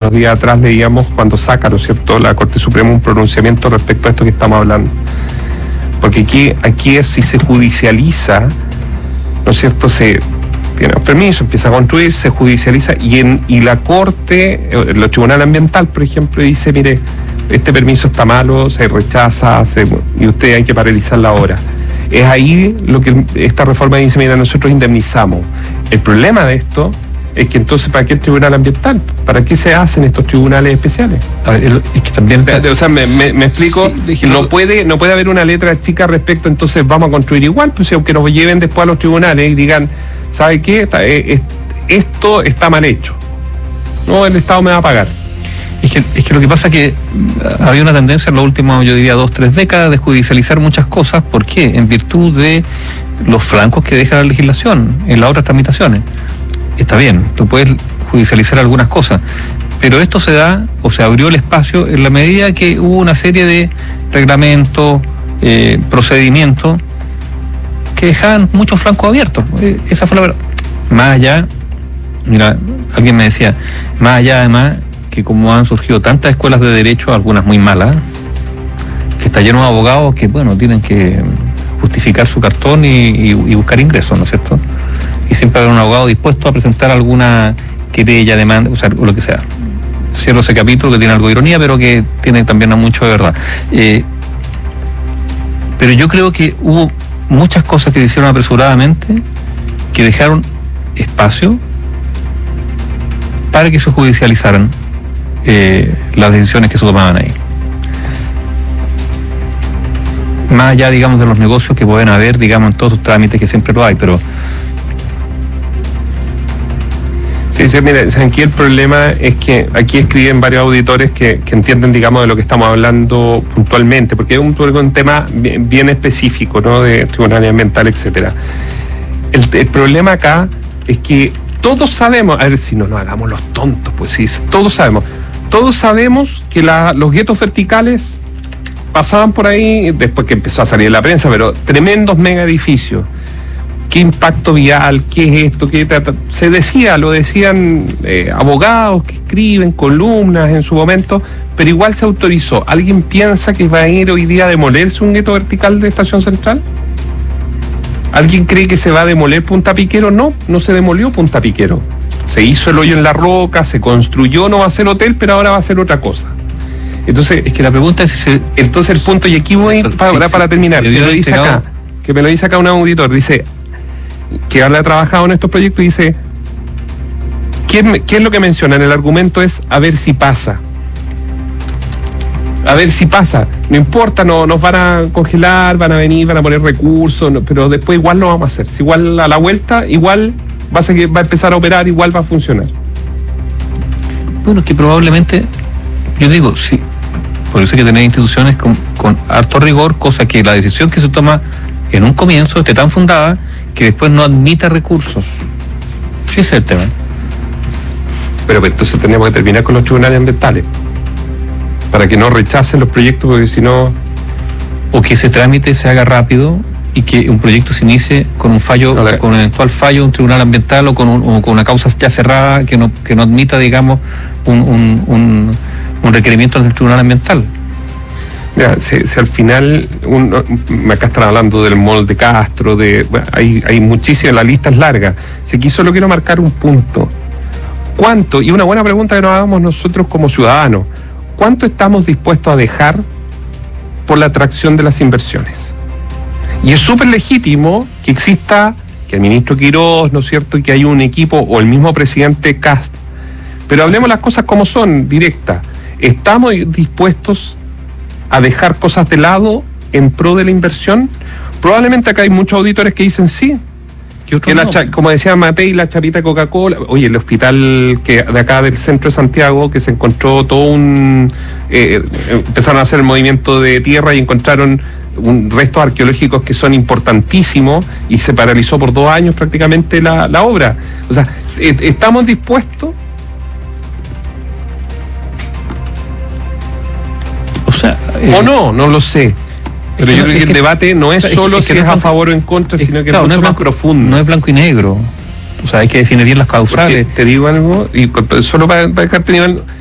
unos días atrás leíamos cuando saca, ¿no es cierto?, la Corte Suprema un pronunciamiento respecto a esto que estamos hablando. Porque aquí es, si se judicializa, ¿no es cierto?, se tiene permiso, empieza a construir, se judicializa y la Corte, los tribunales ambientales, por ejemplo, dice, mire, este permiso está malo, se rechaza, y usted hay que paralizar la obra. Es ahí lo que esta reforma dice, mira, nosotros indemnizamos. El problema de esto es que entonces, ¿para qué el tribunal ambiental? ¿Para qué se hacen estos tribunales especiales? A ver, es que también... O sea, me explico, sí, no puede haber una letra chica respecto, entonces vamos a construir igual, pues aunque nos lleven después a los tribunales y digan, ¿sabe qué? Esto está mal hecho. No, el Estado me va a pagar. Es que lo que pasa es que había una tendencia en las últimas, yo diría, 2-3 décadas de judicializar muchas cosas. ¿Por qué? En virtud de los flancos que deja la legislación en las otras tramitaciones. Está bien, tú puedes judicializar algunas cosas, pero esto se da, o se abrió el espacio en la medida que hubo una serie de reglamentos, procedimientos que dejaban muchos flancos abiertos. Esa fue la verdad. Más allá, mira, alguien me decía, más allá además, que como han surgido tantas escuelas de derecho, algunas muy malas, que está lleno de abogados que, bueno, tienen que justificar su cartón y buscar ingresos, ¿no es cierto? Y siempre habrá un abogado dispuesto a presentar alguna querella, demanda, o sea, o lo que sea. Cierro ese capítulo que tiene algo de ironía, pero que tiene también mucho de verdad. Pero yo creo que hubo muchas cosas que se hicieron apresuradamente que dejaron espacio para que se judicializaran las decisiones que se tomaban ahí. Más allá, digamos, de los negocios que pueden haber, digamos, en todos los trámites que siempre lo hay, pero... Sí, mira, aquí el problema es que aquí escriben varios auditores que entienden, digamos, de lo que estamos hablando puntualmente, porque es un tema bien específico, ¿no?, de tribunales ambientales, etcétera. El problema acá es que todos sabemos, a ver si no nos hagamos los tontos, pues sí, todos sabemos que los guetos verticales pasaban por ahí después que empezó a salir en la prensa, pero tremendos mega edificios. ¿Qué impacto vial? ¿Qué es esto? Se decía, lo decían abogados que escriben columnas en su momento, pero igual se autorizó. ¿Alguien piensa que va a ir hoy día a demolerse un gueto vertical de Estación Central? ¿Alguien cree que se va a demoler Punta Piquero? No se demolió Punta Piquero. Se hizo el hoyo en la roca, se construyó, no va a ser hotel, pero ahora va a ser otra cosa. Entonces, es que la pregunta es si entonces el punto, y aquí voy para terminar, que me lo dice acá un auditor, dice, que ha trabajado en estos proyectos, y dice, ¿qué es lo que menciona? En el argumento es a ver si pasa. A ver si pasa. No importa, no nos van a congelar, van a venir, van a poner recursos, pero después igual lo vamos a hacer. Si igual a la vuelta, igual va a empezar a operar, igual va a funcionar. Bueno, que probablemente, yo digo, sí, por eso hay que tener instituciones con harto rigor, cosa que la decisión que se toma en un comienzo esté tan fundada que después no admita recursos. Sí, ese es el tema. Pero entonces tenemos que terminar con los tribunales ambientales para que no rechacen los proyectos, porque si no... O que ese trámite se haga rápido y que un proyecto se inicie con un fallo, con un eventual fallo de un tribunal ambiental o con una causa ya cerrada que no admita, digamos, un requerimiento del tribunal ambiental. Mira, si al final, acá están hablando del mall de Castro, hay muchísimas, la lista es larga. Si aquí solo quiero marcar un punto. ¿Cuánto? Y una buena pregunta que nos hagamos nosotros como ciudadanos. ¿Cuánto estamos dispuestos a dejar por la atracción de las inversiones? Y es súper legítimo que exista, que el ministro Quirós, ¿no es cierto?, y que hay un equipo, o el mismo presidente Kast. Pero hablemos las cosas como son, directas. ¿Estamos dispuestos a dejar cosas de lado en pro de la inversión? Probablemente acá hay muchos auditores que dicen sí. Que no. Como decía Matei, la chapita de Coca-Cola. Oye, el hospital que de acá del centro de Santiago, que se encontró todo empezaron a hacer el movimiento de tierra y encontraron restos arqueológicos que son importantísimos, y se paralizó por 2 años prácticamente la obra. O sea, ¿estamos dispuestos? O sea, no lo sé. Pero yo creo que el debate no es solo si es a favor o en contra, sino que es mucho más profundo. No es blanco y negro. O sea, hay que definir bien las causales. Porque te digo algo, y solo para dejarte nivel,